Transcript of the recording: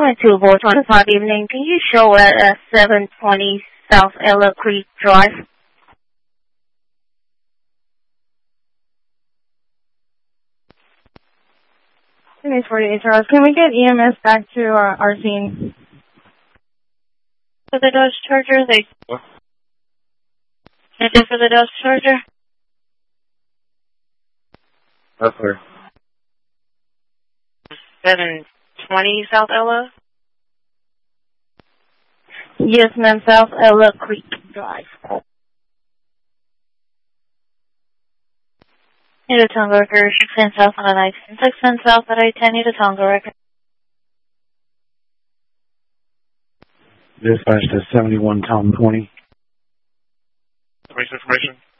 522 Board 25 evening. Can you show at 720 South Ella Creek Drive? Today's 48 Charles. Can we get EMS back to our scene? For the Dodge Charger, they... Is it for the Dodge Charger? That's her. 720 South Ella? Yes, ma'am. South Ella Creek Drive. Need a Tonga record. 610 South on I-10. 610 South at I-10. Need a Tonga record. Dispatch to 71 Tom 20. Information.